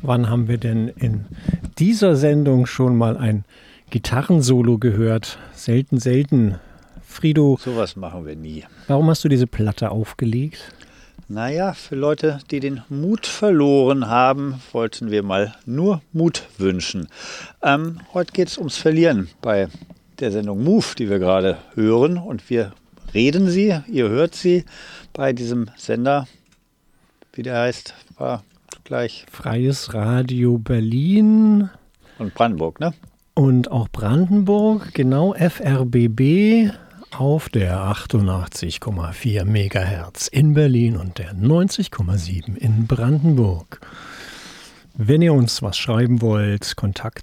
Wann haben wir denn in dieser Sendung schon mal ein Gitarrensolo gehört? Selten, selten. Frido, sowas machen wir nie. Warum hast du diese Platte aufgelegt? Naja, für Leute, die den Mut verloren haben, wollten wir mal nur Mut wünschen. Heute geht es ums Verlieren bei der Sendung Move, die wir gerade hören. Und wir reden sie, ihr hört sie bei diesem Sender, wie der heißt, war gleich. Freies Radio Berlin. Und Brandenburg, ne? Und auch Brandenburg, genau, FRBB auf der 88,4 Megahertz in Berlin und der 90,7 in Brandenburg. Wenn ihr uns was schreiben wollt,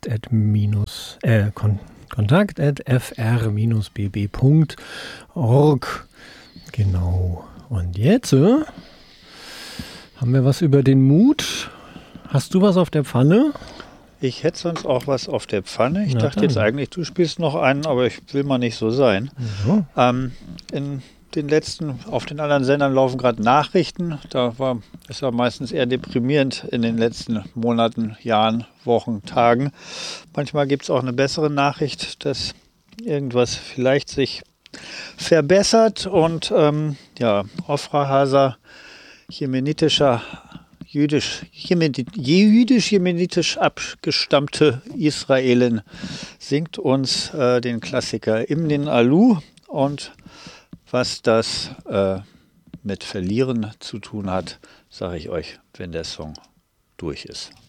kontakt@fr-bb.org. Genau. Und jetzt haben wir was über den Mut. Hast du was auf der Pfanne? Ich hätte sonst auch was auf der Pfanne. Ich dachte jetzt eigentlich, du spielst noch einen, aber ich will mal nicht so sein. Ja. Auf den anderen Sendern laufen gerade Nachrichten. Ist ja meistens eher deprimierend in den letzten Monaten, Jahren, Wochen, Tagen. Manchmal gibt es auch eine bessere Nachricht, dass irgendwas vielleicht sich verbessert. Und Ofra Hasa, jüdisch-jemenitisch abgestammte Israelin, singt uns den Klassiker Imnin Alu. Und was das mit Verlieren zu tun hat, sage ich euch, wenn der Song durch ist.